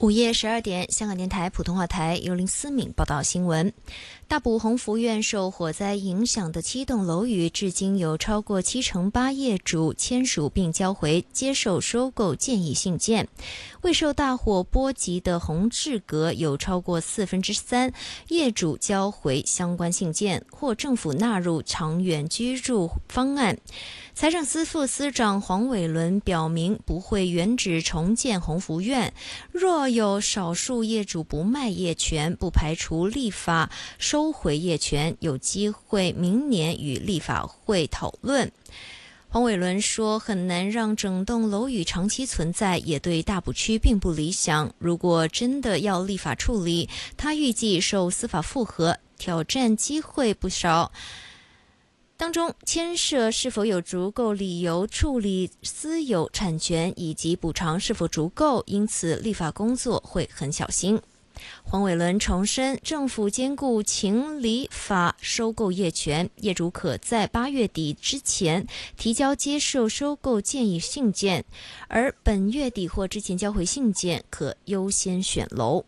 午夜12点，香港电台普通话台由林思敏报道新闻。大埔鸿福苑受火灾影响的7栋楼宇，至今有超过78%业主签署并交回接受收购建议信件。未受大火波及的宏志阁有超过3%业主交回相关信件，或政府纳入长远居住方案。财政司副司长黄伟伦表明，不会原址重建鸿福苑，若有少数业主不卖业权，不排除立法收回业权，有机会明年与立法会讨论。黄伟伦说，很难让整栋楼宇长期存在，也对大埔区并不理想。如果真的要立法处理，他预计受司法复核挑战机会不少。当中牵涉是否有足够理由处理私有产权以及补偿是否足够，因此立法工作会很小心。黄伟伦重申，政府兼顾情理法收购业权，业主可在8月底之前提交接受收购建议信件，而本月底或之前交回信件可优先选楼。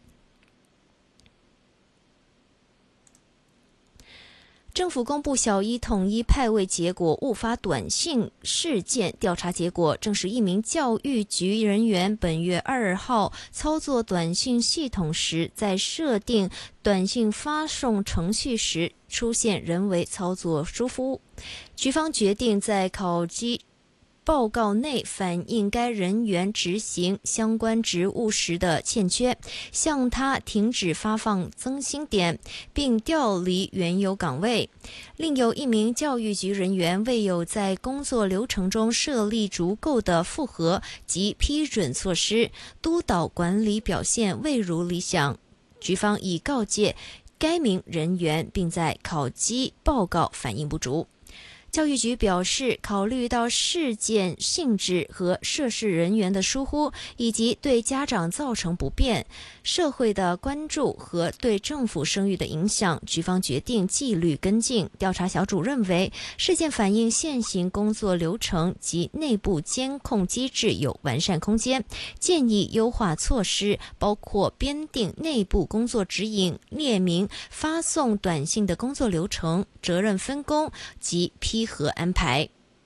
政府公布小一统一派位结果误发短信事件调查结果，证实一名教育局人员本月2号操作短信系统时，在设定短信发送程序时出现人为操作疏忽。局方决定在考绩报告内反映该人员执行相关职务时的欠缺，向他停止发放增薪点，并调离原有岗位。另有一名教育局人员未有在工作流程中设立足够的复核及批准措施，督导管理表现未如理想。局方已告诫该名人员，并在考绩报告反映不足。教育局表示，考虑到事件性质和涉事人员的疏忽，以及对家长造成不便、社会的关注和对政府声誉的影响，局方决定纪律跟进。调查小组认为，事件反映现行工作流程及内部监控机制有完善空间，建议优化措施，包括编定内部工作指引，列明发送短信的工作流程、责任分工及批核安排。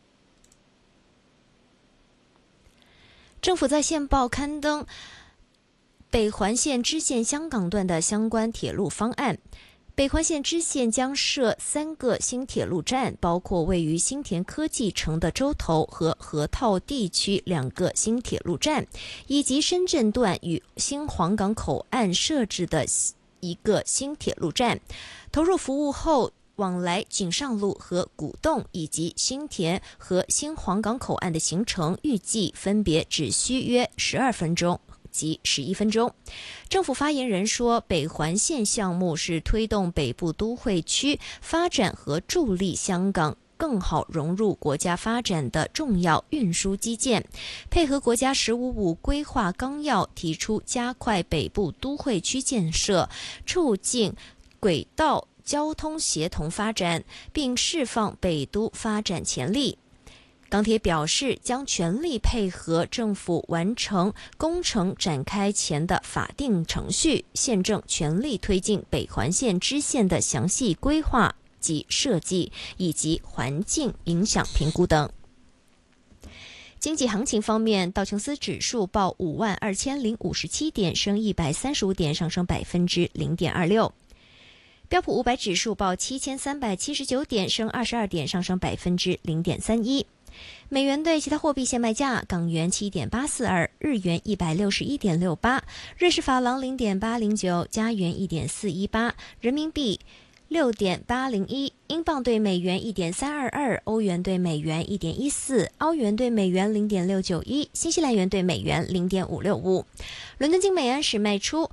政府在线报刊登北环线支线香港段的相关铁路方案。北环线支线将设3个新铁路站，包括位于新田科技城的洲头和河套地区2个新铁路站，以及深圳段与新皇岗口岸设置的1个新铁路站。投入服务后，往来锦上路和古洞以及新田和新皇岗口岸的行程预计分别只需约12分钟及11分钟。政府发言人说，北环线项目是推动北部都会区发展和助力香港更好融入国家发展的重要运输基建，配合国家“15+5”规划纲要，提出加快北部都会区建设，促进轨道交通协同发展，并释放北都发展潜力。港铁表示，将全力配合政府完成工程展开前的法定程序，现正全力推进北环线支线的详细规划及设计，以及环境影响评估等。经济行情方面，道琼斯指数报52057点，升135点，上升0.26%。标普500指数报7379点，升22点，上升0.31%。美元对其他货币现卖价：港元7.842，日元161.68，瑞士法郎0.809，加元1.418，人民币6.801，英镑对美元1.322，欧元对美元1.14，澳元对美元0.691，新西兰元对美元0.565。伦敦金每安士卖出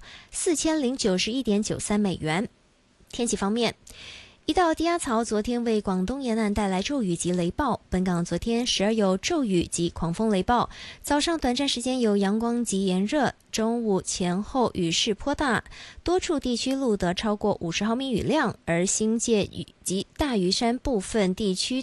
4091.93美元。天气方面，一道低压槽昨天为广东沿岸带来骤雨及雷暴，本港昨天时而有骤雨及狂风雷暴，早上短暂时间有阳光及炎热，中午前后雨势颇大，多处地区录得超过50毫米雨量，而新界与及大屿山部分地区